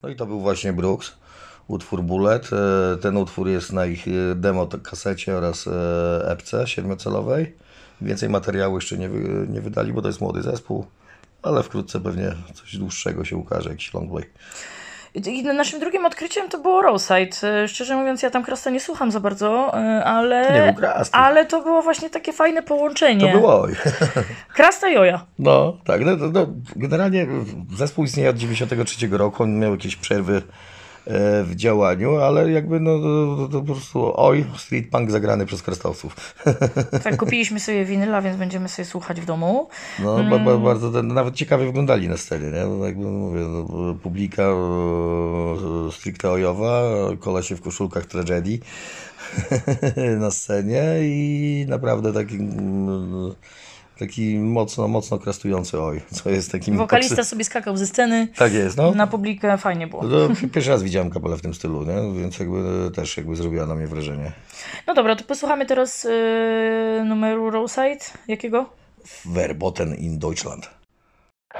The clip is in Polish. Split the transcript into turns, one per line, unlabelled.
No i to był właśnie Brooks, utwór Bullet. Ten utwór jest na ich demo kasecie oraz epce 7-calowej. Więcej materiału jeszcze nie wydali, bo to jest młody zespół, ale wkrótce pewnie coś dłuższego się ukaże, jakiś longplay.
I naszym drugim odkryciem to było Roadside. Szczerze mówiąc, ja tam Krasta nie słucham za bardzo, ale...
To nie był Krast.
Ale to było właśnie takie fajne połączenie.
To było oj.
Krasta i Oja.
No, tak. Generalnie zespół istnieje od 93 roku. On miał jakieś przerwy w działaniu, ale jakby to po prostu street punk zagrany przez krastowców.
Tak, kupiliśmy sobie winyla, więc będziemy sobie słuchać w domu.
No, bardzo nawet ciekawie wyglądali na scenie, nie? No, jakby mówię, publika stricte ojowa, kolesie w koszulkach tragedii na scenie i naprawdę taki mocno krastujący co jest takim...
Wokalista sobie skakał ze sceny.
Tak jest, no.
Na publikę fajnie było.
Pierwszy raz widziałem kapelę w tym stylu, nie? Więc też zrobiła na mnie wrażenie.
No dobra, to posłuchamy teraz numeru Roadside. Jakiego?
Verboten in Deutschland.